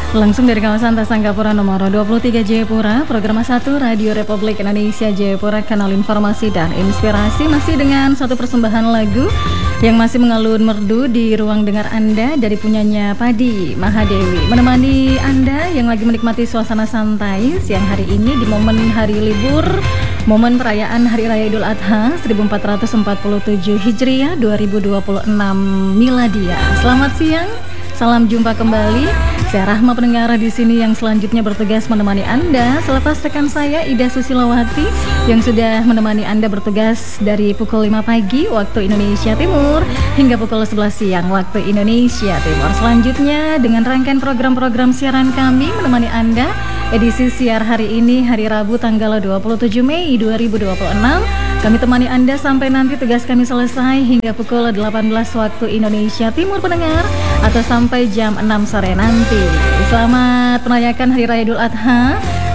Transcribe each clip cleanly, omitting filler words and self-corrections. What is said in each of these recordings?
Langsung dari kawasan Tasangkapura nomor 23 Jayapura, program 1 Radio Republik Indonesia Jayapura, kanal informasi dan inspirasi, masih dengan satu persembahan lagu yang masih mengalun merdu di ruang dengar Anda dari punyanya Padi Mahadewi, menemani Anda yang lagi menikmati suasana santai siang hari ini di momen hari libur, momen perayaan Hari Raya Idul Adha 1447 Hijriah 2026 Miladiah. Selamat siang, salam jumpa kembali. Saya Rahma, pendengar di sini yang selanjutnya bertugas menemani Anda selepas rekan saya Ida Susilawati yang sudah menemani Anda bertugas dari pukul 5 pagi waktu Indonesia Timur hingga pukul 11 siang waktu Indonesia Timur. Selanjutnya dengan rangkaian program-program siaran kami menemani Anda edisi siar hari ini, hari Rabu tanggal 27 Mei 2026. Kami temani Anda sampai nanti tugas kami selesai hingga pukul 18 waktu Indonesia Timur, pendengar, atau sampai jam 6 sore nanti. Selamat merayakan Hari Raya Idul Adha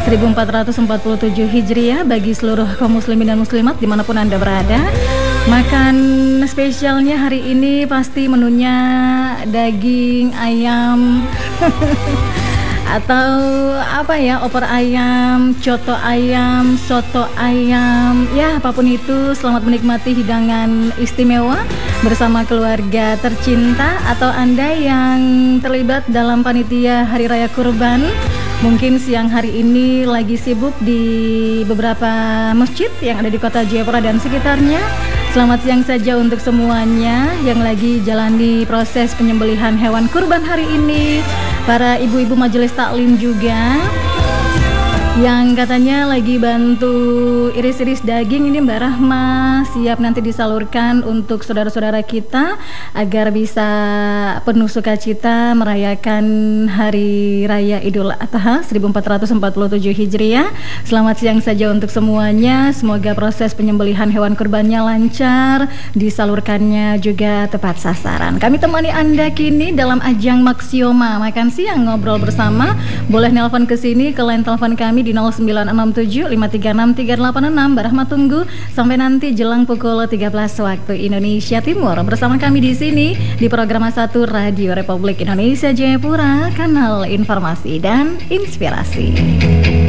1447 Hijriah bagi seluruh kaum muslimin dan muslimat dimanapun Anda berada. Makan spesialnya hari ini pasti menunya daging ayam atau apa ya, opor ayam, coto ayam, soto ayam, ya apapun itu. Selamat menikmati hidangan istimewa bersama keluarga tercinta, atau Anda yang terlibat dalam panitia Hari Raya Kurban, mungkin siang hari ini lagi sibuk di beberapa masjid yang ada di kota Jayapura dan sekitarnya. Selamat siang saja untuk semuanya yang lagi jalani proses penyembelihan hewan kurban hari ini. Para ibu-ibu majelis taklim juga yang katanya lagi bantu iris-iris daging ini, Mbak Rahma, siap nanti disalurkan untuk saudara-saudara kita agar bisa penuh sukacita merayakan Hari Raya Idul Adha 1447 Hijriah. Selamat siang saja untuk semuanya. Semoga proses penyembelihan hewan kurbannya lancar, disalurkannya juga tepat sasaran. Kami temani Anda kini dalam ajang Maksioma makan siang ngobrol bersama. Boleh nelpon ke sini ke line telepon kami di 0967 536 386. Rahma tunggu sampai nanti jelang pukul 13 waktu Indonesia Timur bersama kami di sini di program 1 Radio Republik Indonesia Jayapura, kanal informasi dan inspirasi.